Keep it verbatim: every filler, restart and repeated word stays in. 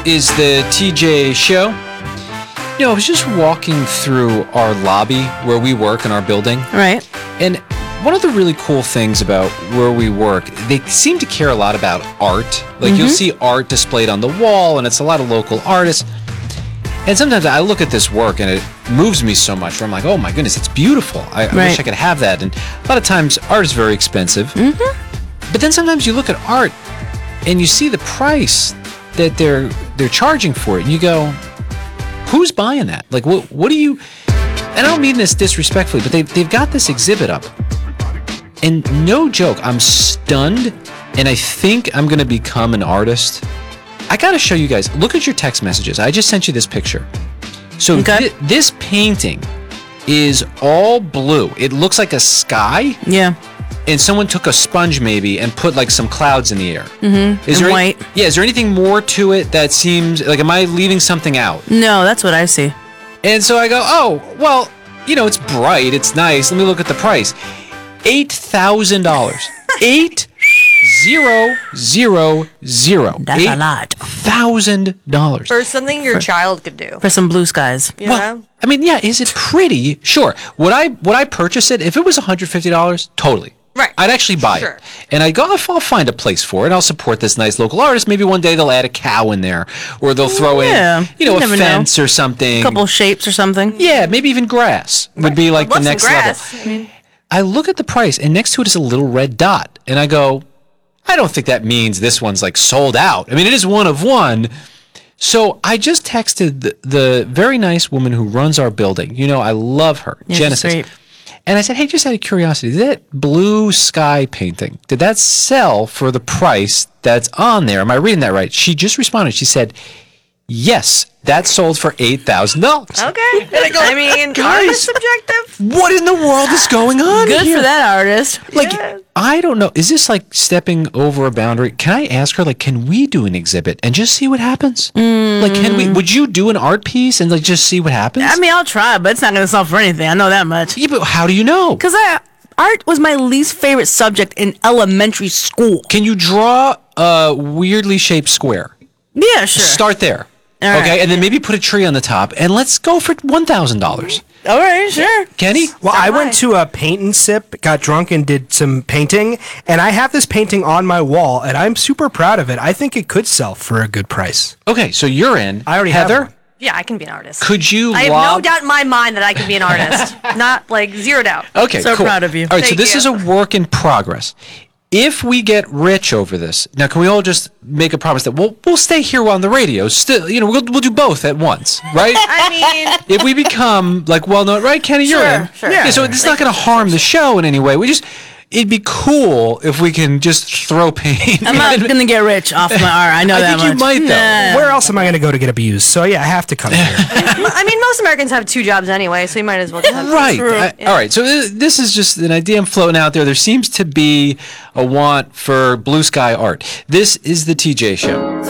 is the T J Show. You know, I was just walking through our lobby where we work in our building. Right. And one of the really cool things about where we work, they seem to care a lot about art. Like, mm-hmm. you'll see art displayed on the wall, and it's a lot of local artists. And sometimes I look at this work, and it moves me so much, where I'm like, oh my goodness, it's beautiful. I, I right. wish I could have that. And a lot of times, art is very expensive. Mm-hmm. But then sometimes you look at art, and you see the price that they're they're charging for it, and you go, who's buying that? Like, what what do you... And I don't mean this disrespectfully, but they've, they've got this exhibit up. And no joke, I'm stunned, and I think I'm going to become an artist. I got to show you guys. Look at your text messages. I just sent you this picture. So okay. th- this painting is all blue. It looks like a sky. Yeah. And someone took a sponge maybe and put like some clouds in the air. Mm-hmm. Is and there white. Any, yeah, is there anything more to it that seems... Like, am I leaving something out? No, that's what I see. And so I go, oh, well, you know, it's bright. It's nice. Let me look at the price. eight thousand dollars. Eight zero zero zero. That's a lot. Thousand dollars for something your for, child could do. For some blue skies. You well, know? I mean, yeah, is it pretty? Sure. Would I would I purchase it if it was one hundred fifty dollars? Totally. Right. I'd actually buy sure. it. And I go, I'll find a place for it. I'll support this nice local artist. Maybe one day they'll add a cow in there, or they'll throw yeah, in, you know, you a fence know. or something. A couple shapes or something. Yeah, maybe even grass would be like the next grass. level. I mean, I look at the price, and next to it is a little red dot. And I go, I don't think that means this one's like sold out. I mean, it is one of one. So I just texted the, the very nice woman who runs our building. You know, I love her, yeah, Genesis. And I said, hey, just out of curiosity, did that blue sky painting, did that sell for the price that's on there? Am I reading that right? She just responded. She said, yes, that sold for eight thousand dollars. Okay. And I, go, I mean, art is subjective. What in the world is going on Good here? for that artist. Like, yeah. I don't know. Is this like stepping over a boundary? Can I ask her, like, can we do an exhibit and just see what happens? Mm. Like, can we, would you do an art piece and like just see what happens? I mean, I'll try, but it's not going to sell for anything. I know that much. Yeah, but how do you know? Because I... art was my least favorite subject in elementary school. Can you draw a weirdly shaped square? Yeah, sure. Start there. All okay, right. and then maybe put a tree on the top, and let's go for one thousand dollars. All right, sure. Kenny? Well, I went to a paint and sip, got drunk, and did some painting, and I have this painting on my wall, and I'm super proud of it. I think it could sell for a good price. Okay, so you're in. I already Heather? have one. Yeah, I can be an artist. Could you I have lob- no doubt in my mind that I can be an artist. Not like zero doubt. Okay, so cool. proud of you. All right, so Thank this you. is a work in progress. If we get rich over this, now can we all just make a promise that we'll we'll stay here on the radio? Still, you know, we'll we'll do both at once, right? I mean, If we become like well known, right, Kenny, you're Sure, in. sure. Yeah, so it's not going to harm the show in any way. We just. It'd be cool if we can just throw paint. I'm not going to get rich off my art. I know I that think you much. might, though. Nah. Where else am I going to go to get abused? So, yeah, I have to come here. I mean, most Americans have two jobs anyway, so you might as well just have Right. True. I- Yeah. all right. So th- this is just an idea I'm floating out there. There seems to be a want for blue sky art. This is the T J Show.